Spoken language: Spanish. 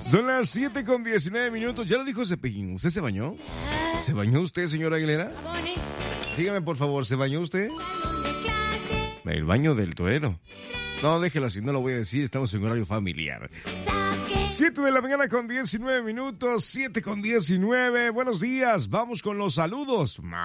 Son las 7:19. Ya lo dijo Cepillín. ¿Usted se bañó? ¿Se bañó usted, señora Aguilera? Dígame, por favor, ¿se bañó usted? El baño del torero. No, déjelo así, no lo voy a decir, estamos en horario familiar. 7:19. 7:19. Buenos días, vamos con los saludos.